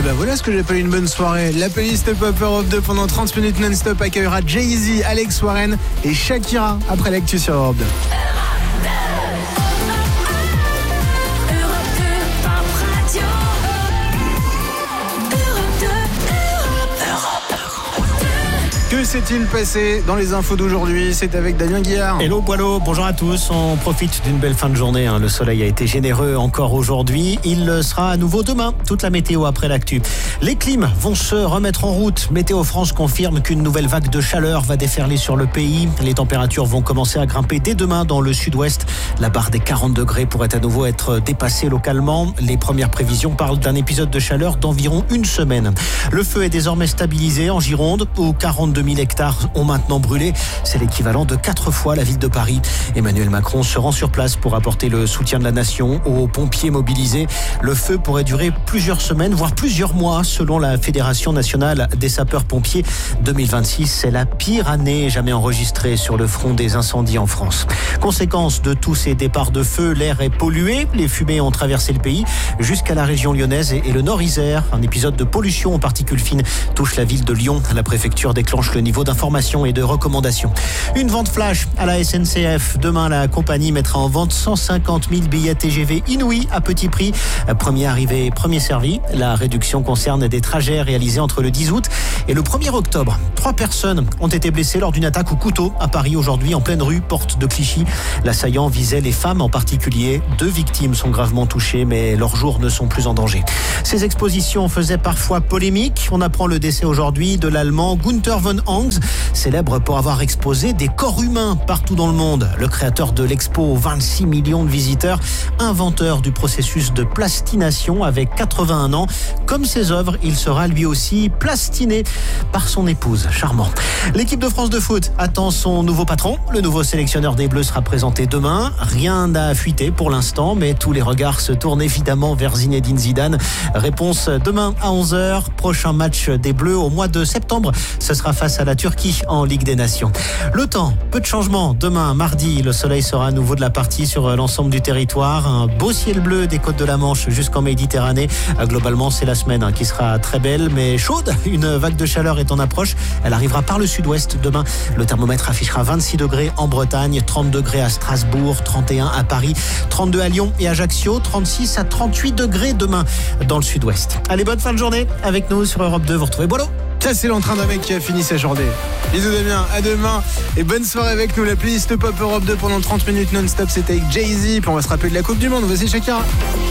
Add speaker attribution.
Speaker 1: Et ben voilà ce que j'appelle une bonne soirée. La playlist Pop Europe 2 pendant 30 minutes non-stop accueillera Jay-Z, Alex Warren et Shakira après l'actu sur Europe 2. Que s'est-il passé dans les infos d'aujourd'hui? C'est avec Damien Guillard.
Speaker 2: Hello Boileau, bonjour à tous. On profite d'une belle fin de journée. Le soleil a été généreux encore aujourd'hui. Il le sera à nouveau demain. Toute la météo après l'actu. Les clims vont se remettre en route. Météo France confirme qu'une nouvelle vague de chaleur va déferler sur le pays. Les températures vont commencer à grimper dès demain dans le sud-ouest. La barre des 40 degrés pourrait à nouveau être dépassée localement. Les premières prévisions parlent d'un épisode de chaleur d'environ une semaine. Le feu est désormais stabilisé en Gironde où 42 000 hectares ont maintenant brûlé. C'est l'équivalent de 4 fois la ville de Paris. Emmanuel Macron se rend sur place pour apporter le soutien de la nation aux pompiers mobilisés. Le feu pourrait durer plusieurs semaines, voire plusieurs mois, selon la Fédération nationale des sapeurs-pompiers. 2026, c'est la pire année jamais enregistrée sur le front des incendies en France. Conséquence de tous ces départs de feu, l'air est pollué. Les fumées ont traversé le pays jusqu'à la région lyonnaise et le Nord-Isère. Un épisode de pollution aux particules fines touche la ville de Lyon. La préfecture déclenche le niveau d'information et de recommandation. Une vente flash à la SNCF. Demain, la compagnie mettra en vente 150 000 billets TGV inouïs à petit prix. Premier arrivé, premier servi. La réduction concerne des trajets réalisés entre le 10 août et le 1er octobre. 3 personnes ont été blessées lors d'une attaque au couteau à Paris aujourd'hui en pleine rue Porte de Clichy. L'assaillant visait les femmes en particulier. 2 victimes sont gravement touchées mais leurs jours ne sont plus en danger. Ces expositions faisaient parfois polémique. On apprend le décès aujourd'hui de l'Allemand Günther von Angst, célèbre pour avoir exposé des corps humains partout dans le monde. Le créateur de l'expo 26 millions de visiteurs, inventeur du processus de plastination avec 81 ans. Comme ses œuvres, il sera lui aussi plastiné par son épouse. Charmant. L'équipe de France de foot attend son nouveau patron. Le nouveau sélectionneur des Bleus sera présenté demain. Rien n'a fuité pour l'instant, mais tous les regards se tournent évidemment vers Zinedine Zidane. Réponse demain à 11h. Prochain match des Bleus au mois de septembre. Ce sera face à la Turquie en Ligue des Nations. Le temps, peu de changements. Demain, mardi, le soleil sera à nouveau de la partie sur l'ensemble du territoire. Un beau ciel bleu des côtes de la Manche jusqu'en Méditerranée. Globalement, c'est la semaine qui sera très belle, mais chaude. Une vague de chaleur est en approche. Elle arrivera par le sud-ouest demain. Le thermomètre affichera 26 degrés en Bretagne, 30 degrés à Strasbourg, 31 à Paris, 32 à Lyon et Ajaccio, 36 à 38 degrés demain dans le sud-ouest. Allez, bonne fin de journée avec nous sur Europe 2. Vous retrouvez Boileau.
Speaker 1: Ça, c'est l'entrain d'un mec qui a fini sa journée. Bisous Damien, à demain et bonne soirée avec nous. La playlist Pop Europe 2 pendant 30 minutes non-stop, c'était avec Jay-Z. Puis on va se rappeler de la Coupe du Monde. Voici Shakira.